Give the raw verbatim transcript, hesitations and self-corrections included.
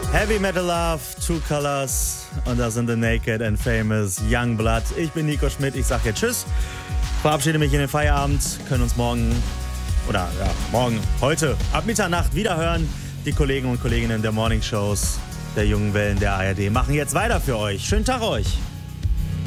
Heavy Metal Love, Two Colors und das sind The Naked and Famous Young Blood. Ich bin Nico Schmidt, ich sag jetzt Tschüss, verabschiede mich in den Feierabend, können uns morgen, oder ja, morgen, heute, ab Mitternacht wieder hören. Die Kollegen und Kolleginnen der Morning Shows der Jungen Wellen der A R D machen jetzt weiter für euch. Schönen Tag euch!